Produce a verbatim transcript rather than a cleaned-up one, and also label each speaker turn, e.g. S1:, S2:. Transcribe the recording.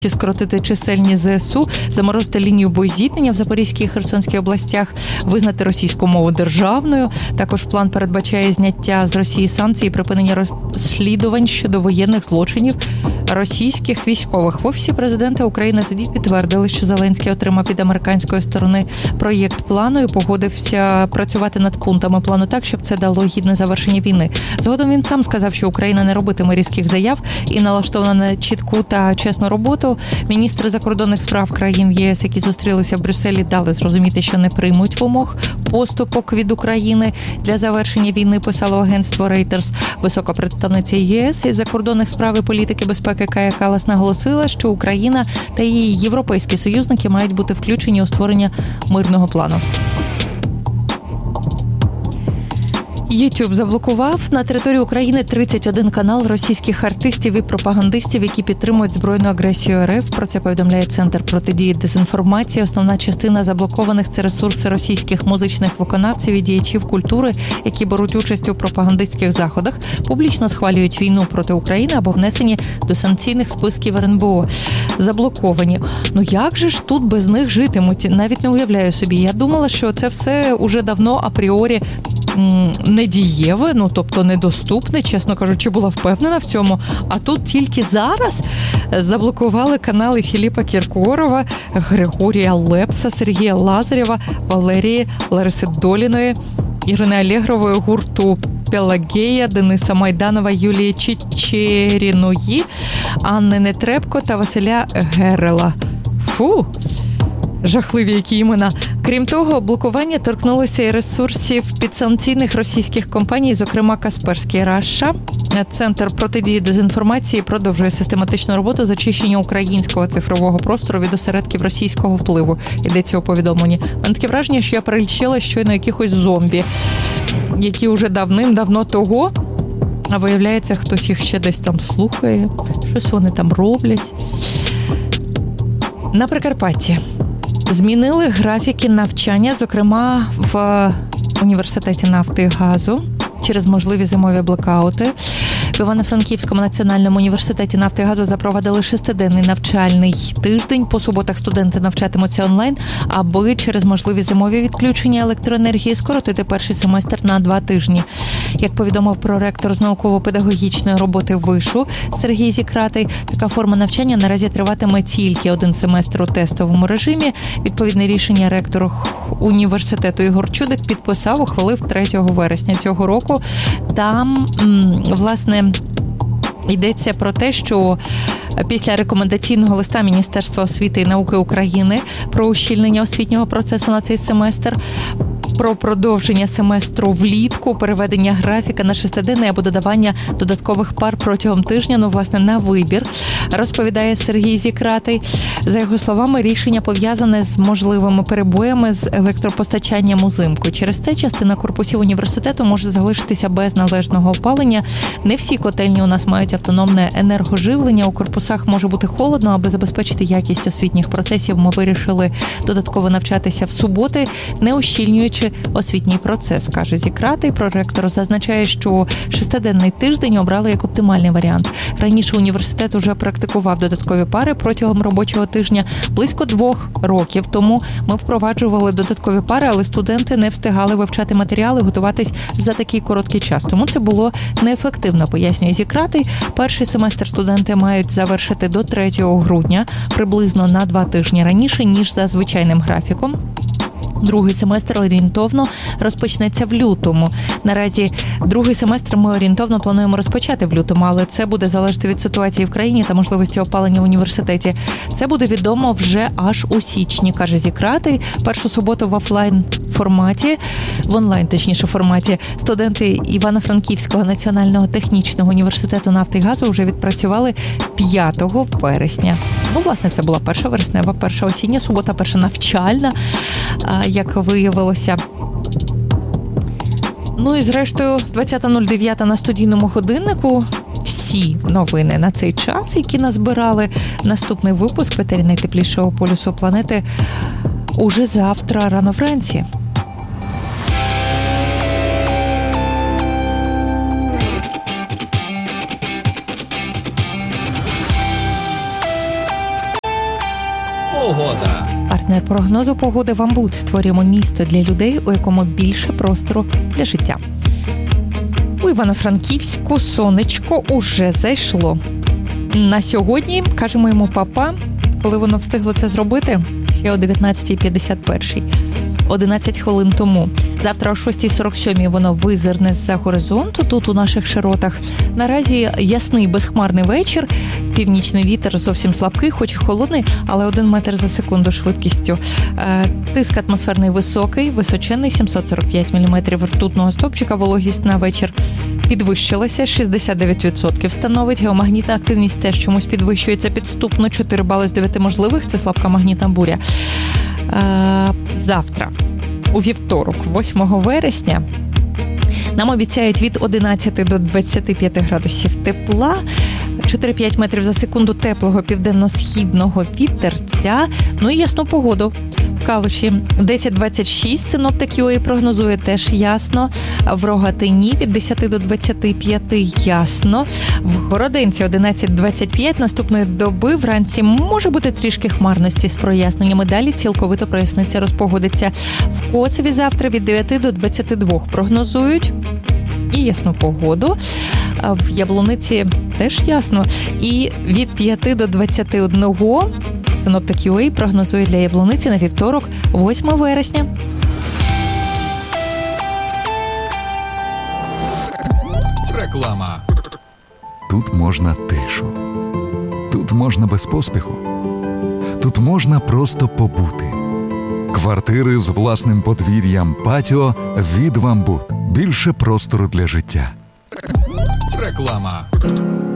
S1: скоротити чисельні зе ес у, заморозити лінію боєзіткнення в Запорізькій і Херсонській областях, визнати російську мову державною. Також план передбачає зняття з Росії санкцій і припинення розслідувань щодо воєнних злочинів російських військових. В Офісі президента України тоді підтвердили, що Зеленський отримав від американської сторони проєкт плану і погодився працювати над пунктами плану так, щоб це дало гідне завершення війни. Згодом він сам сказав, що Україна не робитиме різких заяв і налаштована на чітку та чесну роботу. Міністри закордонних справ країн є ес, які зустрілися в Брюсселі, дали зрозуміти, що не приймуть вимог поступок від України для завершення війни, писало агентство Reuters. Висока представниця є ес із закордонних справ і політики безпеки Кая Каллас наголосила, що Україна та її європейські союзники мають бути включені у створення мирного плану. YouTube заблокував на території України тридцять один канал російських артистів і пропагандистів, які підтримують збройну агресію ер еф. Про це повідомляє Центр протидії дезінформації. Основна частина заблокованих – це ресурси російських музичних виконавців і діячів культури, які беруть участь у пропагандистських заходах, публічно схвалюють війну проти України або внесені до санкційних списків ер ен бе о. Заблоковані. Ну як же ж тут без них житимуть? Навіть не уявляю собі. Я думала, що це все уже давно апріорі недієве, ну, тобто недоступне, чесно кажучи, була впевнена в цьому. А тут тільки зараз заблокували канали Філіпа Кіркорова, Григорія Лепса, Сергія Лазарєва, Валерії Лариси Доліної, Ірини Алєгрової, гурту Пелагея, Дениса Майданова, Юлії Чечеріної, Анни Нетребко та Василя Герела. Фу! Жахливі які імена. Крім того, блокування торкнулося і ресурсів підсанкційних російських компаній, зокрема Касперський Раша. Центр протидії дезінформації продовжує систематичну роботу з очищення українського цифрового простору від осередків російського впливу. Йдеться у повідомленні. У мене таке враження, що я перелічила щойно якихось зомбі, які вже давним-давно того, а виявляється, хтось їх ще десь там слухає, щось вони там роблять. На Прикарпатті змінили графіки навчання, зокрема в університеті нафти і газу, через можливі зимові блекаути. В Івано-Франківському національному університеті нафти і газу запровадили шестиденний навчальний тиждень. По суботах студенти навчатимуться онлайн, аби через можливі зимові відключення електроенергії скоротити перший семестр на два тижні. Як повідомив проректор з науково-педагогічної роботи вишу Сергій Зікратий, така форма навчання наразі триватиме тільки один семестр у тестовому режимі. Відповідне рішення ректор університету Ігор Чудик підписав, ухвалив третього вересня цього року. Там, власне, йдеться про те, що після рекомендаційного листа Міністерства освіти і науки України про ущільнення освітнього процесу на цей семестр, про продовження семестру влітку, переведення графіка на шестиденний або додавання додаткових пар протягом тижня, ну, власне, на вибір, розповідає Сергій Зікратий. За його словами, рішення пов'язане з можливими перебоями з електропостачанням узимку. Через це частина корпусів університету може залишитися без належного опалення. Не всі котельні у нас мають автономне енергоживлення. У корпусах може бути холодно. Аби забезпечити якість освітніх процесів, ми вирішили додатково навчатися в суботи, не ущільнюючи освітній процес, каже Зікратий. Проректор зазначає, що шестиденний тиждень обрали як оптимальний варіант. Раніше університет уже практикував додаткові пари протягом робочого тижня. Близько двох років тому ми впроваджували додаткові пари, але студенти не встигали вивчати матеріали, готуватись за такий короткий час. Тому це було неефективно, пояснює Зікратий. Перший семестр студенти мають завершити до третього грудня, приблизно на два тижні раніше, ніж за звичайним графіком. Другий семестр орієнтовно розпочнеться в лютому. Наразі другий семестр ми орієнтовно плануємо розпочати в лютому, але це буде залежати від ситуації в країні та можливості опалення в університеті. Це буде відомо вже аж у січні, каже Зікратий. Першу суботу в офлайн форматі, в онлайн, точніше, форматі, студенти Івано-Франківського національного технічного університету нафти і газу вже відпрацювали п'ятого вересня. Ну, власне, це була перша вереснева, перша осіння субота, перша навчальна, як виявилося. Ну і зрештою, двадцята нуль дев'ять на студійному годиннику. Всі новини на цей час, які назбирали. Наступний випуск в етері найтеплішого полюсу планети уже завтра рано вранці.
S2: Погода.
S1: Партнер прогнозу погоди вам буде. Створюємо місто для людей, у якому більше простору для життя. У Івано-Франківську сонечко уже зайшло. На сьогодні кажемо йому папа, коли воно встигло це зробити, ще о дев'ятнадцята п'ятдесят один. одинадцять хвилин тому. Завтра о шоста сорок сім воно визирне з-за горизонту тут у наших широтах. Наразі ясний безхмарний вечір. Північний вітер зовсім слабкий, хоч і холодний, але один метр за секунду швидкістю. Тиск атмосферний високий, височенний, сімсот сорок п'ять міліметрів ртутного стовпчика. Вологість на вечір підвищилася, шістдесят дев'ять відсотків становить. Геомагнітна активність теж чомусь підвищується підступно, чотири бали з дев'яти можливих. Це слабка магнітна буря. Завтра, у вівторок, восьмого вересня, нам обіцяють від одинадцяти до двадцяти п'яти градусів тепла, чотири-п'ять метрів за секунду теплого південно-східного вітерця, ну і ясну погоду. В Калуші десять двадцять шість, синоптик ю ей прогнозує теж ясно. В Рогатині від десяти до двадцяти п'яти ясно. В Городенці одинадцять двадцять п'ять наступної доби вранці може бути трішки хмарності з проясненнями. Далі цілковито проясниться, розпогодиться. В Косові завтра від дев'яти до двадцяти двох прогнозують. І ясну погоду. В Яблуниці теж ясно. І від п'яти до двадцяти одного синоптик ю ей прогнозує для Яблуниці на вівторок, восьмого вересня.
S2: Реклама.
S3: Тут можна тишу. Тут можна без поспіху. Тут можна просто побути. Квартири з власним подвір'ям, патіо від «Вамбут». Більше простору для життя.
S2: Реклама.